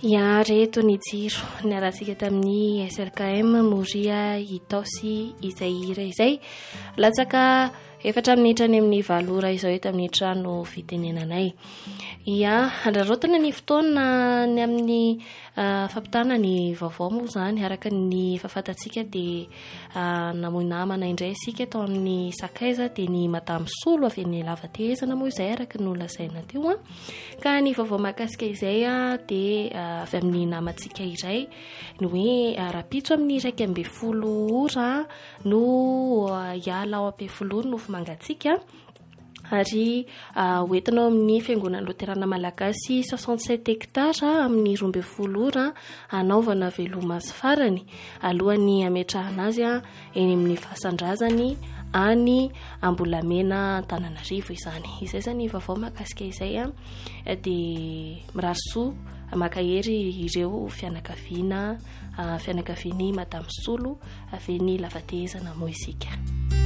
ia reto ny jiro ny arahantsika tamin'ny SRKM Moria Itaosy Izaira izay latsaka 4 minitra ny amin'ny valora izao eto amin'ny trano fitenenanay. Ia, andrarotana ny fotoana ny amin'ny fampitana ny vaovao moa zany araka ny fahafantatsika dia namoinamana indray isika tao amin'ny sakaiza dia ny Madame Solo avy ny lavatezana moa izay araka ny lazaina teo ka ny vaovao mahakasika izay dia avy amin'ny namantsika iray ny hoe rapitso amin'ny 12 ora no hiala ao am-pefoloany no mangatsika ary hoentinao amin'ny fiangonana Loterana Malagasy 67 hectara amin'ny 12 ora anaovana veloma sy farany alohan'ny ametrahana azy eny amin'ny fasandrazany any Ambolamena Antananarivo izany. Izay zany vaovao mahakasika izay dia mirarosoa makahery ireo fianakaviany Madame Solo avy ny lavatezana moa isika.